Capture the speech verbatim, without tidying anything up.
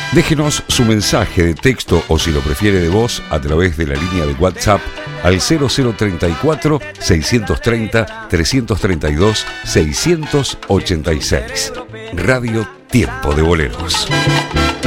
Déjenos su mensaje de texto o, si lo prefiere, de voz a través de la línea de WhatsApp al cero cero treinta y cuatro, seiscientos treinta, trescientos treinta y dos, seiscientos ochenta y seis. Radio Tiempo de Boleros.